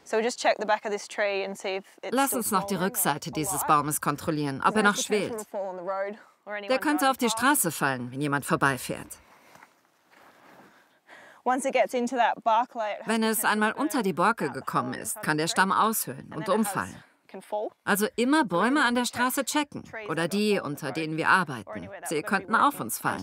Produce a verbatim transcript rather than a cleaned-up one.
Lass uns noch die Rückseite dieses Baumes kontrollieren, ob er noch schwelt. Der könnte auf die Straße fallen, wenn jemand vorbeifährt. Wenn es einmal unter die Borke gekommen ist, kann der Stamm aushöhlen und umfallen. Also immer Bäume an der Straße checken oder die, unter denen wir arbeiten. Sie könnten auf uns fallen.